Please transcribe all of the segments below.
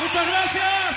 Muchas gracias。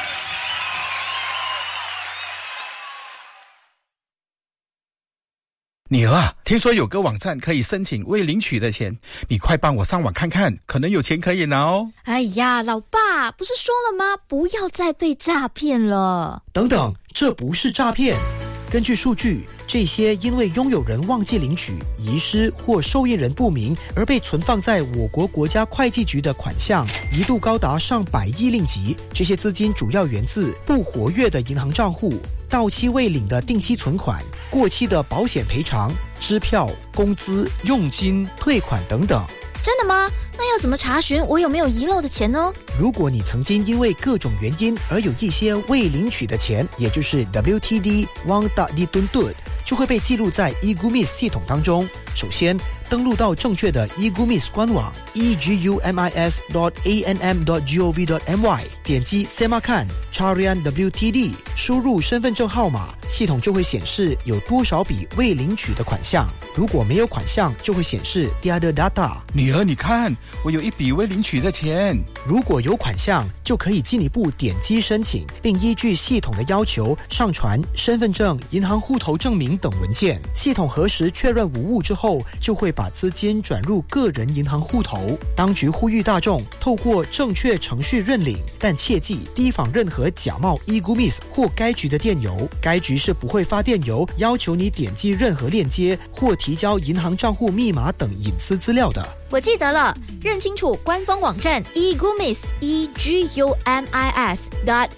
女儿啊，听说有个网站可以申请未领取的钱，你快帮我上网看看，可能有钱可以拿哦。 哎呀，老爸，不是说了吗？不要再被诈骗了。 等等，这不是诈骗。根据数据，这些因为拥有人忘记领取、遗失或受益人不明而被存放在我国国家会计局的款项，一度高达上百亿令吉。这些资金主要源自不活跃的银行账户、到期未领的定期存款、过期的保险赔偿、支票、工资、佣金、退款等等。 真的吗？那要怎么查询我有没有遗漏的钱呢？ 如果你曾经因为各种原因而有一些未领取的钱，也就是 WTD Wang Tak Dituntut， 就会被记录在 eGumis 系统当中。首先，登录到正确的 eGumis 官网 egumis.anm.gov.my， 点击 Semakan Carian WTD， 输入身份证号码，系统就会显示有多少笔未领取的款项。如果没有款项，就会显示 Tiada data。 女儿，你看，我有一笔未领取的钱。 如果有款项，就可以进一步点击申请，并依据系统的要求上传身份证、银行户头证明等文件。系统核实确认无误之后，就会把资金转入个人银行户头。当局呼吁大众透过正确程序认领，但切记提防任何假冒 eGumis 或该局的电邮。该局是不会发电邮要求你点击任何链接或提交银行账户密码等隐私资料的。 我记得了，认清楚官方网站 eGumis